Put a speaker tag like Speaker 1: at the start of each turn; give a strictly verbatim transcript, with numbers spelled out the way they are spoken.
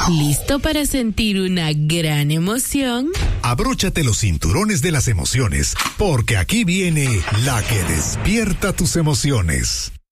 Speaker 1: ¿Listo para sentir una gran emoción?
Speaker 2: Abróchate los cinturones de las emociones, porque aquí viene la que despierta tus emociones.